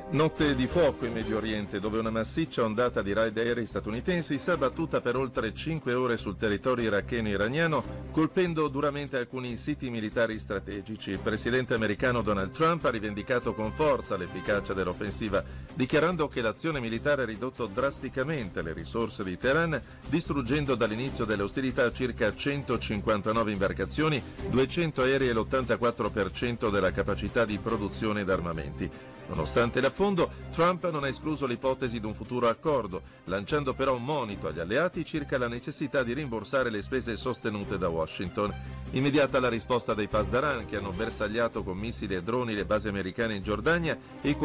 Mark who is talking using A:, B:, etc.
A: Notte di fuoco in Medio Oriente, dove una massiccia ondata di raid aerei statunitensi si è abbattuta per oltre 5 ore sul territorio iracheno e iraniano, colpendo duramente alcuni siti militari strategici. Il presidente americano Donald Trump ha rivendicato con forza l'efficacia dell'offensiva, dichiarando che l'azione militare ha ridotto drasticamente le risorse di Teheran, distruggendo dall'inizio delle ostilità circa 159 imbarcazioni, 200 aerei e l'84% della capacità di produzione d'armamenti. Nonostante l'affondo, Trump non ha escluso l'ipotesi di un futuro accordo, lanciando però un monito agli alleati circa la necessità di rimborsare le spese sostenute da Washington. Immediata la risposta dei Pasdaran, che hanno bersagliato con missili e droni le basi americane in Giordania e